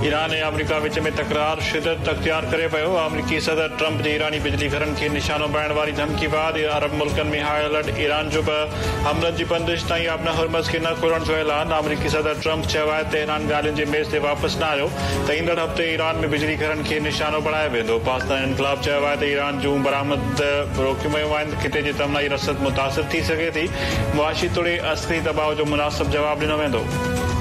Iran ऐं अमरीका विच में तकरार शिदत अख़्तियार करे पियो। अमरीकी सदर ट्रंप जे ईरानी बिजली घरनि खे निशानो बणाइण वारी धमकी बाद अरब मुल्कनि में हाई अलर्ट। ईरान जो बि हमलनि जी बंदिश ताईं अपना हुरमज़ खे न खोलण जो ऐलान। अमरीकी सदर ट्रंप चयो आहे तेहरान ॻाल्हियुनि जे मेज़ ते वापसि न आयो त ईंदड़ हफ़्ते ईरान में बिजली घरनि खे निशानो बणायो वेंदो। पाकिस्तान इनकलाब चयो आहे त ईरान जूं बरामद रोकियूं वयूं आहिनि। खिते जी तमनाई रसद मुतासिर थी सघे थी। मुआशी तोड़े अस्करी दबाव जो मुनासिब जवाब ॾिनो वेंदो।